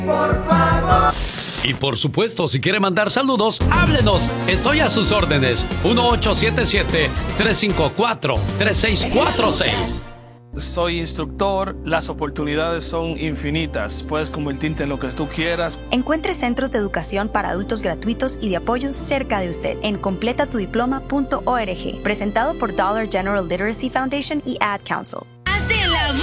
Y por supuesto, si quiere mandar saludos, háblenos. Estoy a sus órdenes. 1877-354-3646. Soy instructor, las oportunidades son infinitas. Puedes convertirte en lo que tú quieras. Encuentre centros de educación para adultos gratuitos y de apoyo cerca de usted en completatudiploma.org. Presentado por Dollar General Literacy Foundation y Ad Council.